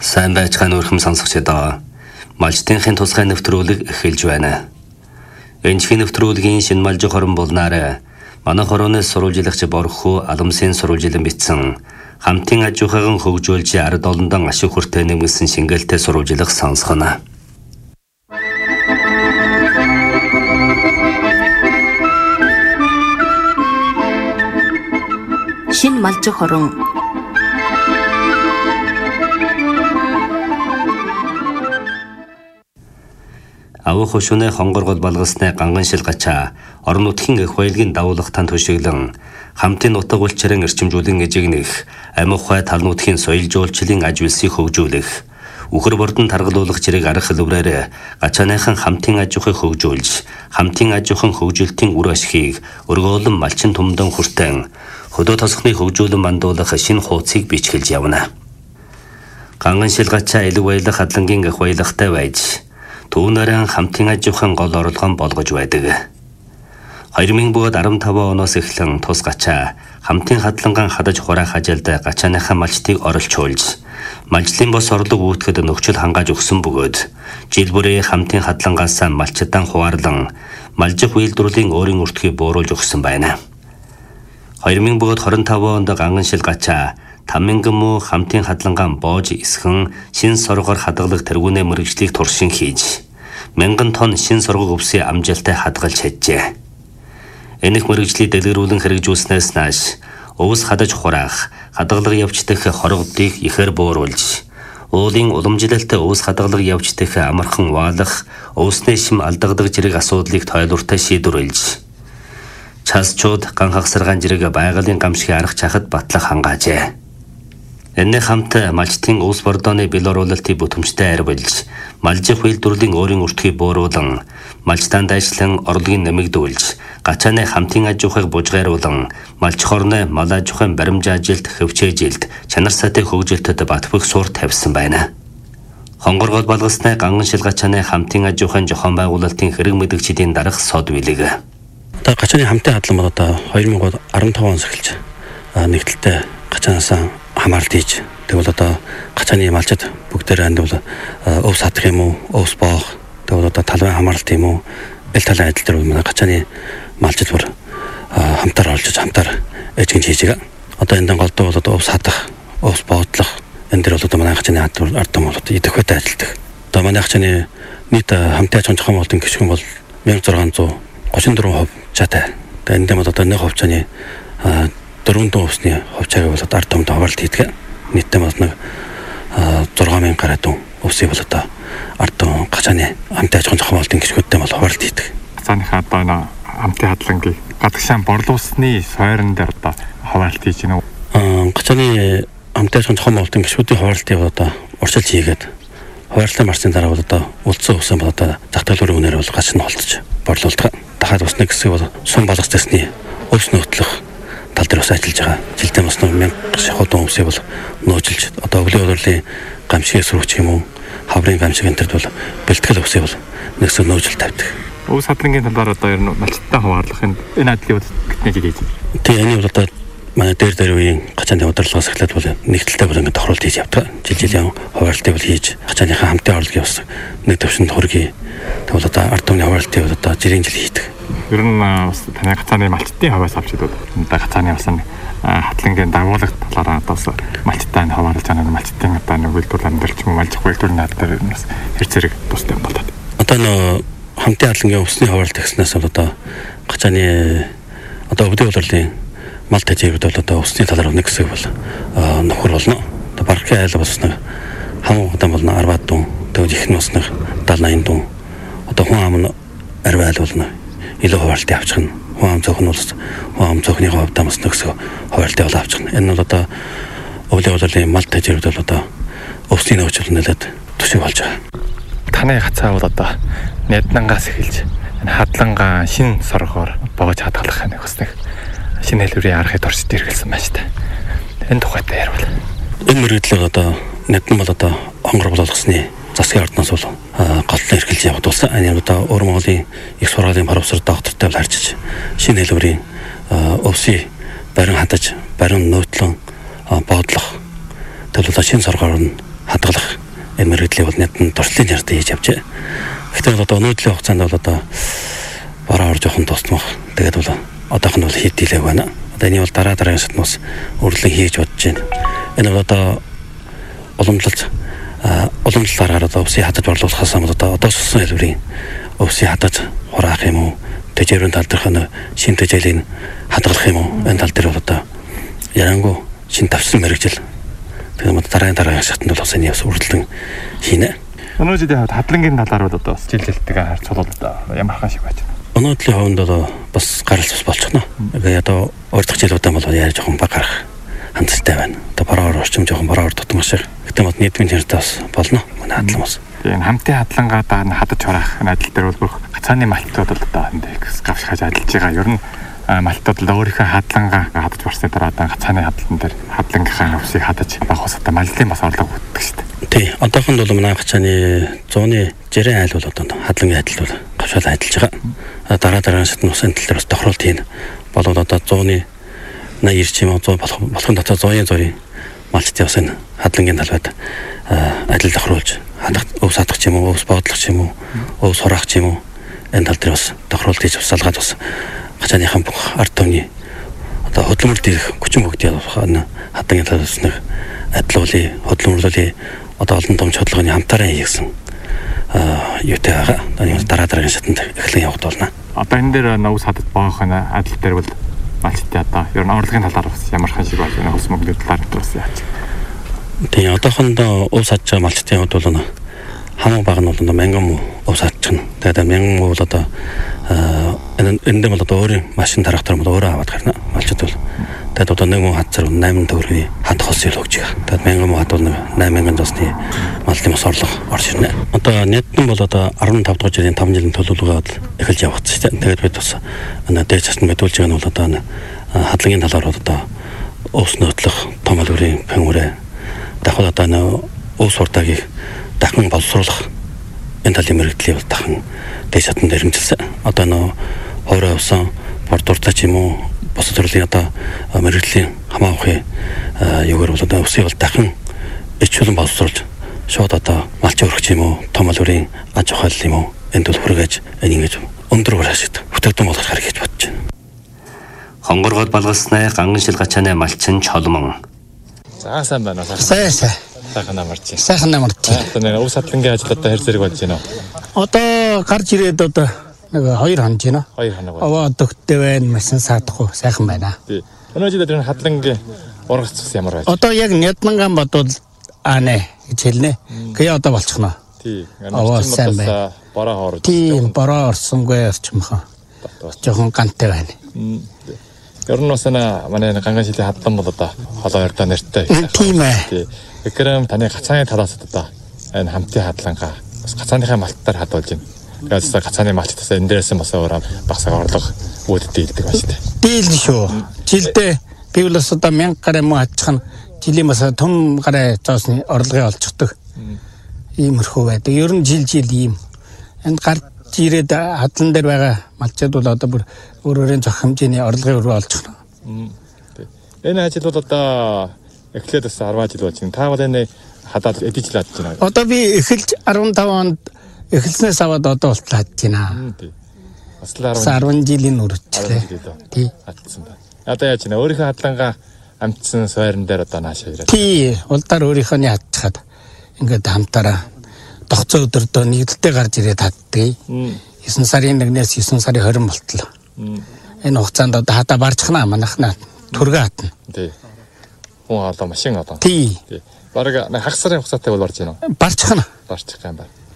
Сайн байцгаана өрхөм сонсогчдоо. Малчтынхын тусгай нэвтрүүлэг эхэлж байна. Энэхний нэвтрүүлгийн шинэ малж хорон болнаарай. Манай хорооноос сурвалжлагч Борхоо Аламсын сурвалжилан бичсэн хамтын аж ахуйн хөгжүүлж ард олондон ашиг хүртээ нэмсэн шингэлтэй сурвалжлах сонсгоно. Шинэ малж хорон Авах хөшөөнэ хонгоргол балгасны ганган шил гачаа орон нутгийн эх баялагын давуулгатан төшөглөн хамтын утга улчран эрчимжүүлэн эжигнэх амих хай тал нутгийн соёл жуулчлалын аж үйлсийг хөгжүүлэх үхэр бордон таргалуулах зэрэг арга хэлбэрээр гачааныхан хамтын аж ахуйг хөгжүүлж хамтын аж ахуйн хөгжилтийн үр ашгийг өргөөлөн малчин тумдан хүртэн хөдөө тосхны хөгжүүлэн мандуулах шинэ хуудсыг бичгэлж явна. Ганган шил гачаа элэг баялах хадлагын эх баялагтай байж түүнээрээ хамтын аж ахуйн гол орлогон болгож байдаг. 2015 оноос эхлэн тус гачаа хамтын хадланган хадаж хураах ажилд гачааныхаа малчтыг оролцуулж малжлын бос орлого үүтгэхэд нөхцөл хангааж өгсөн бөгөөд жил бүрээ хамтын хадлангаас малчтан хуваарлан малжих үйлдвэрлэлийн өөрийн үртгийг бууруулж өгсөн байна. 2025 онд ганган шил гачаа Тамминган муу хамтын хадланган боож исхэн шин соргоор хадгалах тэргүүнээ мэргэжлийг туршин хийж 1000 тонн шин соргог өвсөө амжилттай хадгалж чаджээ. Энэх мэргэжлийг дэлгэрүүлэн хэрэгжүүлснээс нааш өвс хадаж хураах, хадгалах явж дэх хоргодыг ихээр бууруулж, уулын уламжлалтай өвс хадгалах явж дэх амархан ваалах, өвснээ шим алдагдаг зэрэг асуудлыг тойлуртай шийдвэрлэж, часчууд ганхагсаргаан зэрэг байгалийн гамшигын арга чахад батлах хангаажээ. Энэ хамт малчтын өвс бордооны бэлоруулалтыг бүтэмжтэй арвилж, малжих үйлдвэрлэлийн өөрийн үртгийг бууруулан, малчтан дайшлан орлогыг нэмэгдүүлж, гачааны хамтын аж ахуйг бужгааруулан, малч хорны мал аж ахуйн баримж ажилд хөвчээжилд, чанар сайтай хөгжилтэд батбөх суурь тавьсан байна. Хонгоргол балгасны ганган шил гачааны хамтын аж ахуйн зохион байгуулалтын хэрэг мэдгчдийн дарах сод билэг. Одоо гачааны хамтын хадлан бол одоо 2015 оноос эхэлж нэгдэлтэй гачаанаас хамааралт хийж тэгвэл одоо гачааны малчид бүгдээр анд бол өвс хадах юм уу, өвс боох, тэгвэл одоо талбай хамааралт юм уу, эл талын ажил дээр манай гачааны малчид бүр хамтаар олж хамтаар эжгэн хийж байгаа. Одоо энэ голдуу бол одоо өвс хадах, өвс боодлох энэ дээр бол одоо манай гачааны ард том бол идэх хөтэй ажилладаг. Одоо манай гачааны нийт хамтын аж ахуйн зохион байгуулалтын гишүүн бол 1634% чатай. Одоо энэ дэм одоо нэг хувьцааны 400 өвсний хувьцааг бол ард томд хаваалт хийдэг. Нийтдээ бол нэг 6000 гаруй дун өвсийг бол одоо ард том гачааны хамтын аж ахуйн зохион байгуулалтын гишгүүдтэй бол хаваалт хийдэг. Гачааныхаа одоо энэ хамтын хадлангийг гадагшаан борлуулсны сойрон дээр одоо хаваалт хийж гинэ. Гачааны хамтын аж ахуйн зохион байгуулалтын гишүүдийн хаваалтыг одоо урьдчилж хийгээд хаваалтлын марсны дараа бол одоо үлдсэн өвсөн бол одоо зах төлбөрийн үнээр бол гач нь холдож борлуулдаг. Дахиад усны хэсэг бол сум балгас дэсний өвс нөтлөх тал дээр бас ажиллаж байгаа. Жилдээ бас 1000 шахуулсан өвсөө бол нөөжилж одоо өвлийн удирлын гамшигын сүрүүч юм уу, хаврын гамшиг энэ төр бол бэлтгэл өвсөө бол нэгсээ нөөжил тавьдаг. Өвс хадлангийн талаар одоо ер нь малчттай хуваарлах энэ ажлыг гитнэж хийж байна. Тийм энэ бол одоо манай дээр үеийн гачааны удирдлагаас эхлээд бол нэгдэлтэй бол ингээд тохируулт хийж явдаг. Жилийн хуваарлтыг бол хийж гачааныхаа хамтын орлогын бас нэг төвшөнд хөргий. Тэгвэл одоо ард түмний хуваарлтыг бол одоо жирийн жил хийдэг. Ер нь бас таны гацааны малчтын хаваас авч идвэл одоо гацааны бас хатлангийн дагуулгад талаараа одоо малчтай хаваарлаж байгаа малчтын одоо нэг үйлдвэр амьдрал ч юм уу малжих үйлдвэрийн наад дээр бас хэр зэрэг тустай болоод. Одоо нөө хамтын хатлангийн өвсний хаваарлт гэснээс бол одоо гацааны одоо өвлийн удирлын мал тэжээвд бол одоо өвсний талаар нэг хэсэг бол нөхөр болно. Одоо бархын айл бас нэг хамаг удаан болно 10 дун. Тэгээд их нь бас нэг 70-80 дун. Одоо хүн ам нь арвай айл болно. Илүү хаваалтыг авчих нь. Хүн ам зөөх нь бол хүн ам зөөхний хувьд бас нэг хэсэг хаваалтыг бол авчих нь. Энэ бол одоо өвлийн удирлын мал тэжээвд бол одоо өвсний нөөцөл нэлээд төшиг болж байгаа. Таны гацаа бол одоо Няднангаас эхэлж энэ хадлангаа шин соргоор боож хадгалах нэг бас нэг шинэ хэлбэрийн аргыг туршиж иргэлсэн байна шүү дээ. Энэ тухайтай ярил. Энэ мэргэдлэр одоо Няднан бол одоо хонгор болгосны засгийн ордноос бол голлон эрхэлж явагдуулсан. Энэ одоо Өвөр Монголын их сургуулийн профессор доктортой харьцаж шинэ хэлбэрийн өвсийн барин хадаж, барин нөөтлөн боодлох төлөвлөлт шинэ соргоор нь хадгалах энэ мэрэгдлийг бол нэтэн туршлын ярд хийж явжээ. Гэхдээ бол одоо өнөөдрийн хугацаанд бол одоо бараа орж явах нь тусмах. Тэгээд бол одоох нь бол хит дийлэг байна. Одоо энэ бол дараагийн сэтнээс өрлөн хийж бодож байна. Энэ бол одоо уламжлалаар одоо өвсийг хадаж борлуулахаас хамт одоо сулсан хэлбэрийн өвсийг хадаж хураах юм уу? Тэжээрийн тал дээрх шин тэжээлийн хадгалах юм уу? Энэ тал дээр бол одоо ярангуй шин тавсан мэрэгжил. Тэгээд дараагийн шатнд бол бас энэ явс үргэлжлэн хийнэ. Өнөөдрийн хувьд хадлангийн талаар бол одоо жилжилттэйгээ харж бол ямар хаан шиг байж байна. Өнөөдрийн хувьд бол бас гаралцс болчихно. Тэгээд одоо өөр дахь жилүүдээ бол яаж жоохон баг гарах хандлагатай байна. Одоо бороор орчим жоохон бороор тутмах шиг. Гэтэ мод нийтмийн хэрэгтээс болно. Манай хадлан бас. Энэ хамтын хадлагаа хадаж хураах ажил дээр бол бүх гацааны малтууд бол одоо эндээс гавшихаж ажиллаж байгаа. Ер нь малтууд л өөрийнхөө хадлагаа хадаж барсны дараа одоо гацааны хадлан дээр хадлагынхаа өвсийг хадаж авах ус одоо маллын бас орлого бүтдэг шүү дээ. Тий, одоохонд бол манай гацааны 100-ны жирийн айл бол одоо хадлагын адил бол гавшаал ажиллаж байгаа. Дараа сэтн усын тал дээр бас тохируулт хийн. Болоод одоо 100-ны 80 ч юм уу 100 болохын дотор 100-ийн зорийн малчтын бас энэ хадлагын талбайд адил тохируулж өвс хадах ч юм уу, өвс боодлох ч юм уу, өвс хураах ч юм уу энэ тал дээр бас тохируулт хийж салгаад бас гацааныхан бүх ард түмний одоо хөдөлмөр дээрх хүчин бүгдийг хадлагын талаас нэг адилуулын хөдөлмөрлөлийн одоо олон томч хөдөлгөөний хамтараа хийгсэн юутай байгаа. Дараагийн шатанд эхлэн явах болно. Одоо энэ дээр өвс хадаж боох адил дээр бол малчтын одоо ер нь орлогын талаар бас ямар хан шиг болж байна. Хос мөнгөний талаар бас яаж. Тэгээ одоохондоо өвс хадж байгаа малчтын хувьд бол хамаг баг нь бол мянган өвс хадж байна. Тэгээд мянган бол одоо энэ бол одоо өөрийн машин тарахтар бол өөрөө аваад гарна. Малчд бол тэгээд одоо нэг мөн хадцар 8 төгрөгийн хадах ус л өгч байгаа. Тэгээд мянган мөн хад бол 8000 зосны малын ус орлого орж ирнэ. Одоо нийтэн бол одоо 15 дахь жилийн 5 жилийн төлөвлөгөөд эхэлж явах гэсэн. Тэгээд бид бас дээд цаст мэдүүлж байгаа нь бол одоо хадлагын талаар бол одоо өвс нөтлөх том алгорын пэнгүрэ дахиад одоо өвс уртагийг дахин боловсруулах энэ талын мэрэгдлийг бол дахин дээд цастанд ирэмжилсэн. Одоо хоорой өвсөн бордуртаа ч юм уу бос төрлийн одоо мэрэгдлийн хамаахын юугаар бол одоо өвсийг бол дахин ичүүлэн боловсруулж шууд одоо малч өргөч юм уу том алгорын аж ахуйл юм уу энд бол хүргэж ингэж өндөр урашид бүтээгдэхүүн болгох хэрэг гэж бодож байна. Хонгоргоод балгаснаа ганган шил гачааны малчин чолмон. За сайн байна уу? Сайн. Сайхан намарч. Сайхан намарч. Одоо өвс хадлангийн ажил одоо хэр зэрэг болж байна уу? Одоо гарч ирээд одоо нэг 2 хоног байна. 2 хоног байна. Аваа дөгттэй байна, машин саадахгүй сайхан байна. Тий. Өнөөдөр тэр хадлангийн ургац ямар байж? Одоо яг Нядманган бодвол нэ гэж хэлнэ. Гээ одоо болчихно. Тий. Аваа сайн байна. Бороо хоорож. Тий, бороо орсонгүй орчмхон. Жохон гантай байна. Ер нь бас манай ганган шилийн хадлан бол одоо холоо өрдөө нэртэй. Тийм ээ. Тий. Экрам таны гацааны талаас одоо энэ хамтын хадлагаа бас гацааныхаа малтаар хадуулж байна. Тэгээд гацааны малтаас энэ дээрээс бас өөр багсаг орлого үүдтэй дийлдэг байна шүү дээ. Дийлнэ шүү. Жилдээ би бол бас одоо 1000 гаруй мөн хадчих нь жилийн бас том гаруй зоосны орлогыг олцдог. Иймэрхүү байдаг. Ер нь жил ийм. Энд гарч ирээд хадлан дээр байгаа малчид бол одоо бүр өөрөөрийн зөх хэмжээний орлогыг өрөө олчихно. Энэ ажил бол одоо эхлээд бас 10 жил болж байна. Та бол энэ хадаад эдэж л хадж байна. Одоо би эхэлж 15 онд эхэлснээс аваад одоо болтол хадж байна. Бас л 10 жилийн үргэлжлээ. Тий. Хадсан байна. Одоо яаж нэ өөрийнхөө хадлангаа амтсан сойрон дээр одоо наашаа ирээд. Тий. Улдаар өөрийнхөө хадчихад ингээд хамтаараа тогцоо өдөрдөө нэгдэлтэй гарч ирээд хаддаг. 9 сарын 1-ээс 9 сарын 20 болтол. Энэ хугацаанд одоо хадаа барчхнаа манайхнаа түргээ хатна. Тий. Хүн одоо машин одоо. Тий. Бараг хагас сарын хугацаатай бол орж байна уу? Барчхна. Барчих юм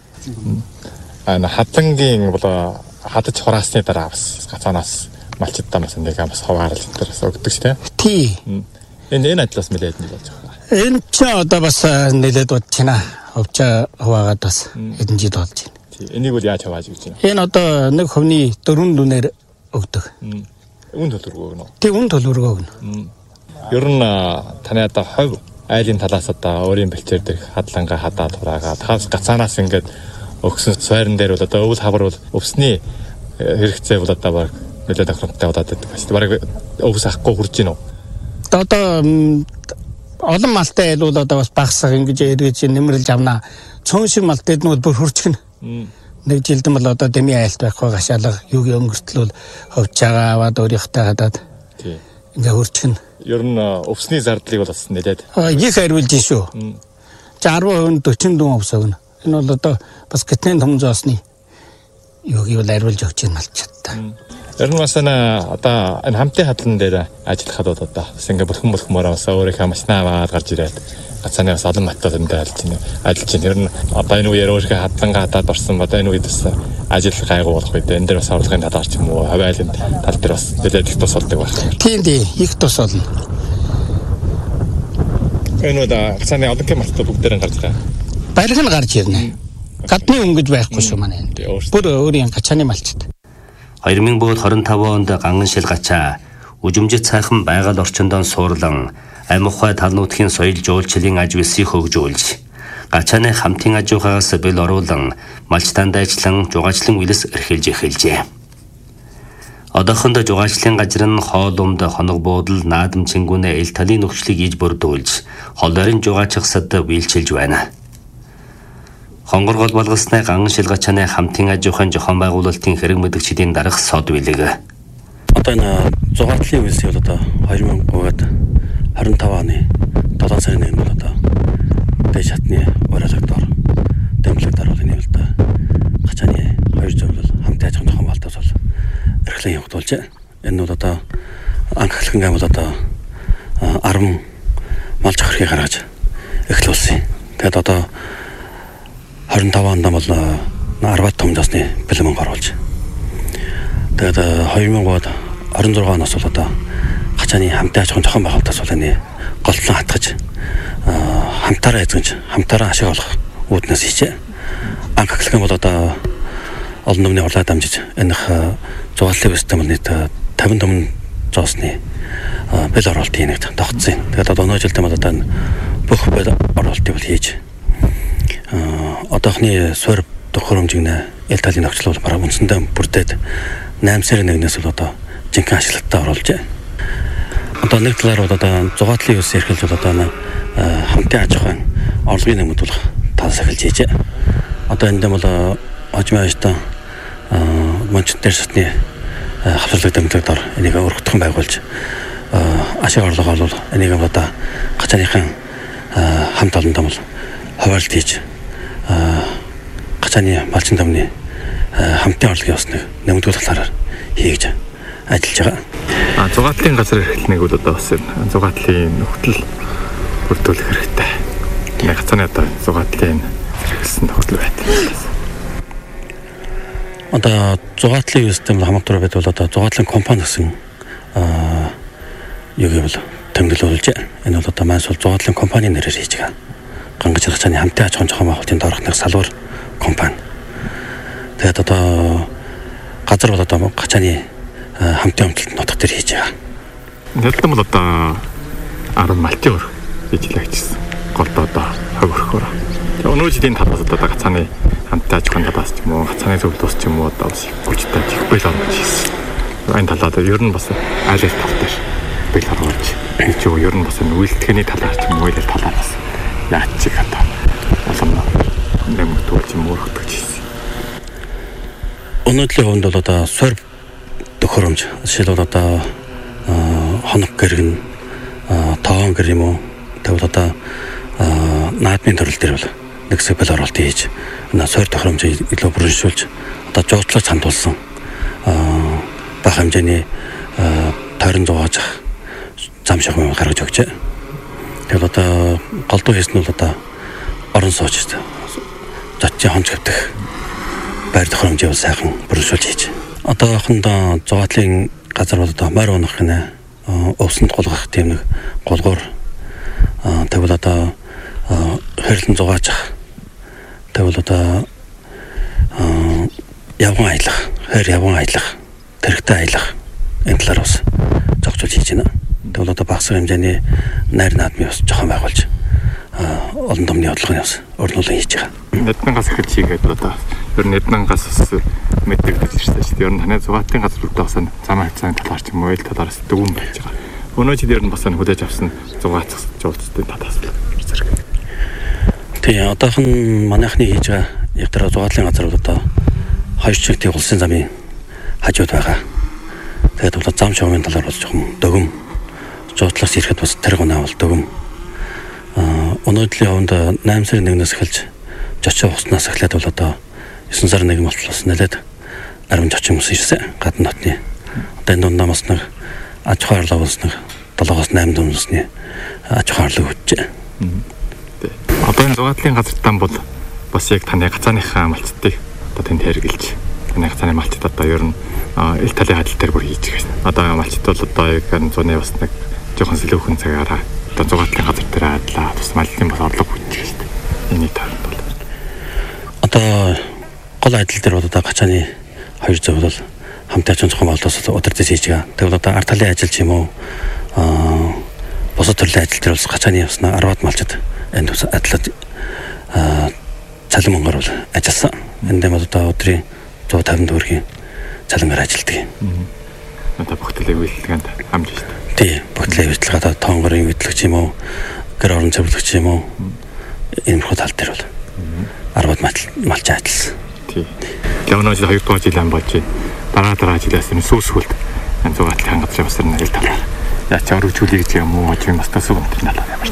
байна. Хадлангийн бол хадаж хураасны дараа бас гацаанаас малчдаа бас нэг бас хаваарл интерес өгдөг шүү дээ. Тий. Энэ ажлаас нэлээд нь болж байгаа. Энэ ч одоо бас нэлээд бодож байна. Овчаа хуваагаад бас хэдэн жил болж байна. Тий. Энийг бол яаж хавааж гэж байна? Энэ одоо нэг хувийн 4 дүнээр өгдөг. Үн төлбөргөө өгнө. Тий, үн төлбөргөө өгнө. Ер нь таны одоо хувь айлын талаас одоо өөрийн бэлчээр дэх хадлангаа хадаад хураагаад хаас гацаанаас ингээд өгсөн сойрон дээр бол одоо өвөл хавар бол өвсний хэрэгцээ бол одоо баг нэлээд тохиромжтой удаад байдаг. Бараг өвс ахгүй хурж гин үү? Одоо олон малтай айлуул одоо бас багсах ингэж эргэж нэмэрлж авнаа. Цөөн шиг малтай эднүүд бүр хурцгэн. Нэг жилдэн бол одоо дэмий айлт байхгүй гашаалга юугийн өнгөртлөл ховж байгаа аваад өөрийнхөө хадаад. Тий. Ингээ хурцгэн. Ер нь өвсний зардлыг бол бас нэлээд их хариулж шүү. 60% 44 өвс өгнө. Энэ бол одоо бас гитнэн том зоосны юугийг бол хариулж өгч юм малчтай. ер нь бас одоо энэ хамтын хадлан дээр ажиллахад одоо бас ингээ бүлхмөрөө бас өөрийнхөө машинаа аваад гарч ирээд гацааны бас олон маттад энэ ажиллаж байна. Ер нь одоо энэ үеэр өөрийнхөө хадлагаа хадаад орсон одоо энэ үед бас ажил гайгүй болох үед энэ дээр бас орлогын талаар ч юм уу хавайлын тал дээр бас нэлээд их тус болдог байна. Тийм их тус болно. Энэ үед гацааны олон маттад бүгдээр гарч байгаа. Барих нь гарч ирнэ. Гадны өнгөж байхгүй шүү манай. Бүр өөрийн гачааны малчд. 2025 онд ганган шил гачаа үжимжит цайхан байгаль орчиндөө суурлан амь ухай тал нутгийн соёл жуулчлалын аж үлсийг хөгжүүлж гачааны хамтын аж ахуйгаас бэл оруулан малчтаанд ажиллан жугаачлан үлэс эрхэлж эхэлжээ. Одоохонд жугаачлалын газар нь хоолуумд хоног буудал наадам чингүүнээ ил талын нөхцөлийг иж бүрдүүлж холойрын жугаачихсад биелчилж байна. Хонгоргол болгосны ганган шил гачааны хамтын аж ахуйн зохион байгуулалтын хэрэг мэдгчдийн дарах сод билэг. Одоо энэ зугаатлын үйлсийг бол одоо 2025 оны 7 сарын 1-нд бол одоо дэш хатны урайлагдор дэмжлэгдэр бол энэ бол одоо гачааны 2 зөвлөл хамтын аж ахуйн зохион байгуулалт бол эрхлэн явагдуулж энэ бол одоо анх эхлэн бол одоо 10 мал зохирхыг гаргаж эхлүүлсэн. Тэгээд одоо 25 онд бол 10 том засны бэлэн оруулж. Тэгээд 2026 оноос бол одоо гачааны хамтын аж ахуйн зохион байгуулалтаас бол энэ голтлон хатгаж хамтаараа эзэмж хамтаараа ашиг олох үүднээс хийжээ. Анх эхлэх бол одоо олон номны урлаа дамжиж энэ зугааллын систем нийт 50 том зоосны бэл оруулалтыг нэг тогтсон. Тэгээд одоо өнөө жилдээ бол одоо бүх бэл оруулалтыг бол хийж одоохны суурь төхөөрөмжигнэ ил талын нөхцөл бол бараг үндсэндээ бүрдээд 8 сарын 1-ээс бол одоо жинхэнэ ашиглалтад оруулж байна. Одоо нэг талаар бол одоо зугаатлын үйлс эрхэлж бол одоо хамтын аж ахуйн орлогын нэмэгдүүлэх талаас эхэлж хийж байна. Одоо энэ дэм бол хожим ааштай мончт дээр сатны хавцлаг дэмжлэгдэр энийг өргөдгөн байгуулж ашиг орлого бол энийг одоо гачааныхан хамт олондоо бол хуваалт хийж гачааны малчин тамны хамтын орлогын ёсныг нэмэгдүүлэх талаар хийж ажиллаж байгаа. Зугаатлын газар эрхлэнийг бол одоо бас зугаатлын нөхцөл бүрдүүлэх хэрэгтэй. Нэг гацааны одоо зугаатлын хэрэгэлсэн тохиолдол байдаг. Одоо зугаатлын систем хамгаалалтаар байдвал одоо зугаатлын компани гэсэн юу гэвэл тэмдэглүүлж энэ бол одоо маань зугаатлын компани нэрээр хийж байгаа. Гангаж гачааны хамтын аж ахуйн зохион байгуулалтын доорхны салбар компани. Тэгээд одоо газар бол одоо гачааны хамтын өмтөлт нутаг дээр хийж байгаа. Нэлээд бол одоо 10 малтын өр хийжлээ гэсэн. Голд одоо хог өрхөөр. Тэгээд өнөө жилийн талаас одоо гацааны хамтын аж ахуйн талаас ч юм уу гацааны зөвлөлөөс ч юм уу одоо бас хүчтэй их бэл оруулж хийсэн. Энэ талаад ер нь бас айл тал дээр бэл оруулж чи ер нь бас үйлдэхний талаар ч юм уу талаар бас яач чиг одоо олон нэмэгдүүлж мөрөгдөж хийсэн. Өнөөдрийн хувьд бол одоо суурь төхөөрөмж жишээлбэл одоо хоног гэргэн тоон гэр юм уу тэгвэл одоо наадмын төрөл дээр бол нэг сэбэл оруулалт хийж энэ суурь төхөөрөмжийг илүү бүрэншүүлж одоо жуучлалж хандуулсан бага хэмжээний тойрон зугааж зам шахмын гаргаж өгчээ. Тэгэл одоо голдуу хийсэн нь бол одоо орон сууч зочдын хонц хэвдэх байр тохиромжийг сайхан бүрэлдэхүүн хийж. Одоохондоо зугаатлын газар бол одоо морь унах гинэ өвсөнд гулгах тийм нэг гулгуур тэгвэл одоо хэрлэн зугаажах тэгвэл одоо явган аялах, хойр явган аялах, тэрэгтэй аялах энэ талаар бас зохицуулж хийж байна. Тэгвэл одоо багасгал хэмжээний найр наадмын бас зохион байгуулж олон томны бодлогын бас өрнүүлэн хийж байгаа. Нэднангаас эхэлж хийгээд одоо ер нь нэднангаас бас мэддэг гэж байна шүү дээ. Ер нь танай зугаалын газруудаа бас зам хавцааны талаар ч юм уу ил талаараас дүүн байж байгаа. Өнөө жил ер нь бас хүлээж авсан зугаацах жуулчдын татаас зэрэг. Тэгээ одоохон манайхны хийж байгаа яг тэр зугааллын газар бол одоо 2 чигтийн улсын замын хажууд байгаа. Тэгээд бол зам шоугийн талаар бас жоохон дөгөм жуудлаас ирэхэд бас тэр гонаа бол дөгөм. Өнөөдрийн хооронд 8 сарын 1-ээс эхэлж жочоо уснаас эхлээд бол одоо 9 сарын 1 болтлоос нэлээд арван жочин ус ирсэн гадна хотны. Одоо энэ дундаа бас нэг аж ахуй харлаа бас нэг 7-8 дуусны аж ахуй харлаг үүсжээ. Одоо энэ зугаатлын газартан бол бас яг таны гацааныхаа малчдыг одоо тэнд хэрэгжилж таны гацааны малчд одоо ер нь ил талын хадал дээр бүр хийж гээс. Одоо малчд бол одоо яг зуны бас нэг жоохон сэлүүхэн цагаараа одоо зугаатлын газар дээр адлаа бас малын бас орлого үүсэж гээс. Энийг таард бол одоо гол адил дээр бол одоо гацааны 2 зөв бол хамтаа зохион байгуулалтаас удирдах хийж байгаа. Тэгвэл одоо ард талын ажил ч юм уу бусад төрлийн ажил дээр бас гацааны явснаа 10-аад малчд энд бас адлаад цалин мөнгөөр бол ажилласан. Энд бол одоо өдрийн 150 төгрөгийн цалингаар ажилладаг. Одоо бүгдээ үйлчлэгэнд хамж шүү дээ. Тий, бүгдээ үйлчлэг одоо тонгорын үйлчлэгч юм уу, гэр орон зөвлөгч юм уу энэ хот тал дээр бол 10-аад малч ажилласан. Тий. Леонож 2 дугаар жил ам болж байна. Дараа жилээс энэ сүүсгүүлд энэ зугаатлын газрын усар нь ил талаар яач өргөжүүлэх гэж юм уу гэж бас тасуу юм талаар ямар ч.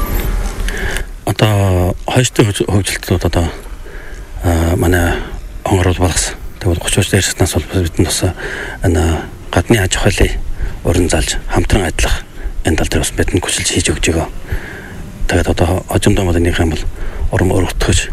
Одоо хойштой хөгжилтүүд одоо манай хонгорол болгосон. Тэгвэл 30 дээрснээс бол бидэнд бас энэ гадны аж ахуйлын уран залж хамтран ажиллах энэ тал дээр бас бидэнд хүсэлж хийж өгч байгаа. Тэгээд одоо хожимдоо бол энийх юм бол урам өргөтгөж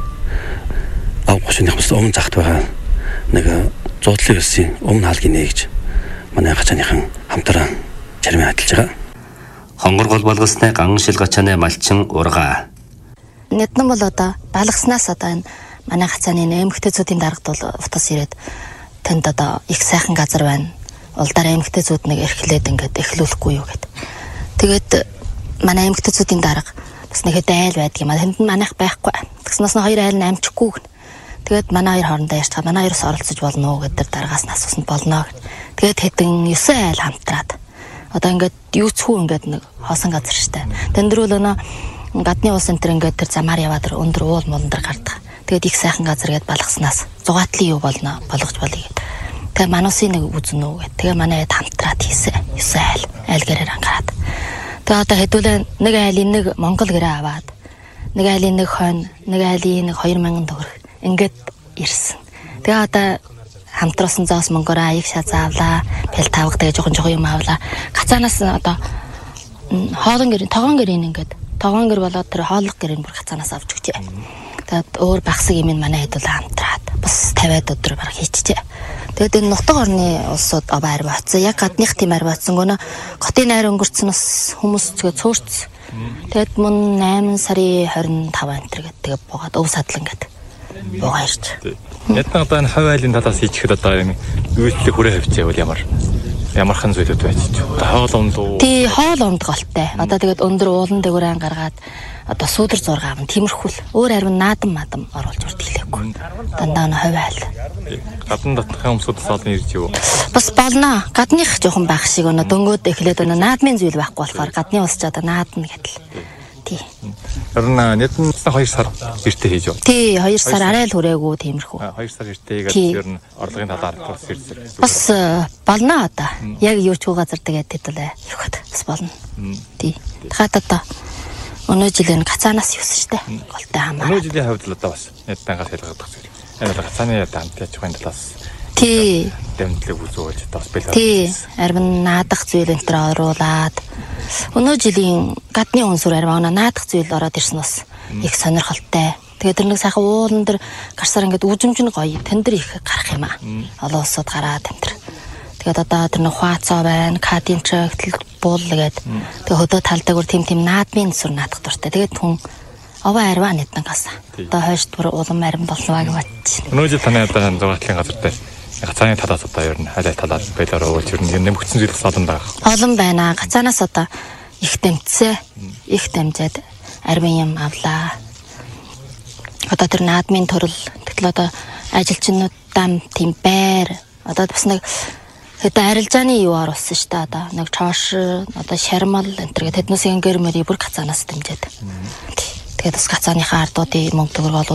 ав 30-ных бас өмнө загт байгаа нэг зуудлын үсийн өмнө хаалгыг нээж манай гачааныхан хамтран чармын ажиллаж байгаа. Хонгор гол болгосны ган шил гачааны малчин ургаа. Нэгдэн бол одоо балгаснаас одоо энэ манай гацааны эмэгтэйчүүдийн дарагт бол утас ирээд тэнд одоо их сайхан газар байна. Улдаар эмэгтэйчүүд нэг эрхлээд ингээд эхлүүлэхгүй юу гэд. Тэгээд манай эмэгтэйчүүдийн дарга бас нэхэд айл байдаг юм а. Тэнд манайх байхгүй. Тэгснээс нь хоёр айл нь амжихгүй гэнэ. Тэгээд манай хоёр хоорондоо ярьж байгаа. Манай хоёроос оролцож болно уу гэдэг дараагаас нь асуусанд болно гэд. Тэгээд хэдэн 9 айл хамтраад одоо ингээд юуцхүү ингээд нэг хоосон газар штэ. Тэндрүүл өнөө гадны улс энэ төр ингээд тэр замаар яваад тэр өндөр уул муулан дээр гардаг. Тэгээд их сайхан газар гээд балгаснаас зугаатлын юу болно болгож болъё гэд. Тэгээ мануусын нэг үзэн үү гэд. Тэгээ манай хэд хамтраад хийсэн. 9 айл гэрээр ангараад. Тэгээ одоо хэдүүлээ нэг айлын нэг Монгол гэрээ аваад нэг айлын нэг хойно нэг айлын нэг 2000 төгрөг ингээд ирсэн. Тэгээ одоо хамтруусан зоос мөнгөөр аяг шазаавлаа. Бэл тавга тэгээ жоохон юм авлаа. Гацаанаас одоо хоолон гэрийн тогоон гэрийн ингээд тогоон гэр болоод тэр хооллох гэрийн бүр гацаанаас авч өгчээ. Тэгээд өөр багсаг юм манай хэд бол хамтраад бас 50-аад өдөр баг хийчихжээ. Тэгээд энэ нутаг орны улсууд аваар бацсан. Яг гадных тийм ар бацсан гэнэ. Хотын найр өнгөрцөн бас хүмүүс зүгээр цөөрцсөн. Тэгээд мөн 8 сарын 25 энэ гэдэг тэгээ буугаад өв садлан гэдэг буугаа ирж. Ядна одоо энэ хавь айлын талаас хийчихэд одоо юм үйлчлэг хүрээ хөвчээ бол ямархан зүйлүүд байж ч. Хоол унд уу? Тий, хоол унд голтой. Одоо тэгээд өндөр уулан дээгүүрэн гаргаад одоо сүүдэр зураг аав тиймэрхүүл. Өөр харин наадам мадам оруулж үрдгэлээгүй. Дандаа нь хавь айл. Гадна дотнохын хүмүүсээс олон ирж юу? Бас болно. Гадных жоохон байх шиг өнө дөнгөөд эхлээд өнө наадмын зүйл байхгүй болохоор гадны улс ч одоо наадна гэдэл. Тий. Харин нэгэн 2 сар эртээ хийж юу? Тий, 2 сар арай л хүрээгүй тиймэрхүү. 2 сар эртээ игээд ер нь орлогын талаар бас ирсэн. Бас болно одоо. Яг юу ч газар тэгээд хэдүүлээ. Юхад бас болно. Тий. Дахиад одоо өнөө жилийн гацаанаас юусэн штэ. Голтой хамаа. Өнөө жилийн хувьд л одоо бас ядангаас ялгагдах зүйл. Энэ гацааны хамт яж байгаа талаас. Тий. Дэмтлэг үзүүлж бас бэлээ. Тий. Арвин наадах зүйл энэ төр оруулаад өнөө жилийн гадны өнсөр арвин наадах зүйл ороод ирсэн бас их сонирхолтой. Тэгээд тэр нэг сайхан уулан дээр гарсаар ингээд үжимжин гоё тендер их гарах юм аа. Олон улсууд гараад тендер. Тэгээд одоо тэр нэг хуацаа байна, кадин трактл буул гээд тэгээд хөдөө талдаг бүр тийм наадмын сүр наадах дуртай. Тэгээд хүн аваа арваа нэгтангаас. Одоо хойш бүр улам арим болноо гэж бодчих. Өнөө жил таны одоо зугаатлын газар дээр гацааны талаас одоо ер нь хайлай талаар байлаар өгөөч ер нь нэмэгдсэн зүйлс олон байгаа. Олон байна. Гацаанаас одоо их дэмцээ, их дэмжээд арвин юм авлаа. Одоо тэр наадмын төрөл тэгэл одоо ажилчнуудаа тийм байр одоо бас нэг Тэгээд арилжааны юуар болсон шүү дээ. Одоо нэг чоош одоо шармал энтергээ тэднээс ингээр мэр бүр гацаанаас дэмжээд. Тэгээд бас гацааныхаа ардуудын мөнгө төгрөг